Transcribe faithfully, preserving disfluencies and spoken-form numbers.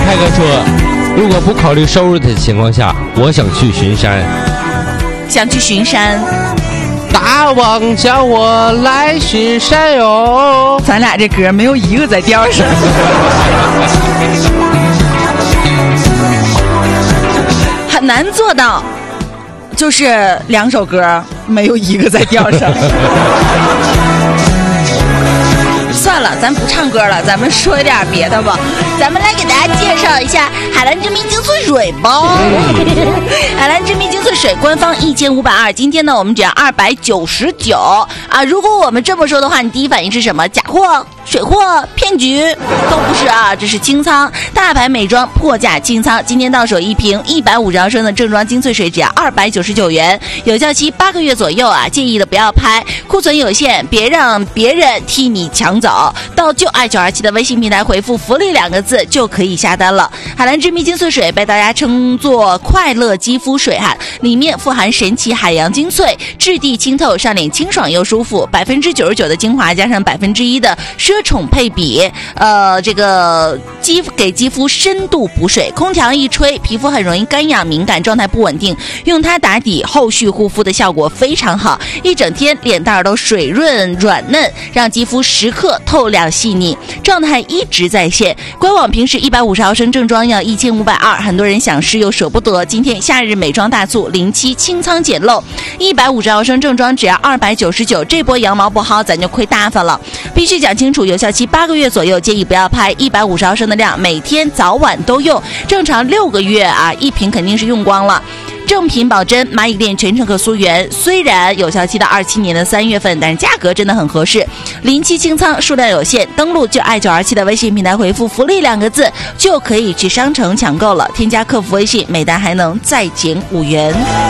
开哥说，如果不考虑收入的情况下，我想去巡山。 想去巡山。 大王叫我来巡山哟。 咱俩这歌没有一个在调上。很难做到，就是两首歌没有一个在调上。算了，咱不唱歌了，咱们说一点别的吧。咱们来给大家介绍一下海蓝之谜精粹水吧。海蓝之谜精粹水官方一千五百二，今天呢我们只要二百九十九啊。如果我们这么说的话，你第一反应是什么？假货、水货、骗局？都不是啊，这是清仓，大牌美妆破价清仓。今天到手一瓶一百五十毫升的正装精粹水只要二百九十九元，有效期八个月左右啊。介意的不要拍，库存有限，别让别人替你抢走。到就爱九二七的微信平台回复福利两个字就可以下单了。海蓝之谜精粹水被大家称作快乐肌肤水哈，里面富含神奇海洋精粹，质地清透，上脸清爽又舒服，百分之九十九的精华加上百分之一的奢宠配比，呃，这个肌给肌肤深度补水。空调一吹，皮肤很容易干痒敏感，状态不稳定，用它打底，后续护肤的效果非常好，一整天脸蛋都水润软嫩，让肌肤时刻透亮细腻，状态一直在线。官网平时一百五十毫升正装要一千五百二，很多人想试又舍不得。今天夏日美妆大促，零七清仓捡漏，一百五十毫升正装只要二百九十九，这波羊毛不薅，咱就亏大发了。必须讲清楚，有效期八个月左右，建议不要拍。一百五十毫升的量，每天早晚都用，正常六个月啊，一瓶肯定是用光了。正品保真，蚂蚁链全程可溯源，虽然有效期到二七年的三月份，但是价格真的很合适。临期清仓，数量有限，登录就爱九二七的微信平台回复福利两个字就可以去商城抢购了，添加客服微信，每单还能再减五元。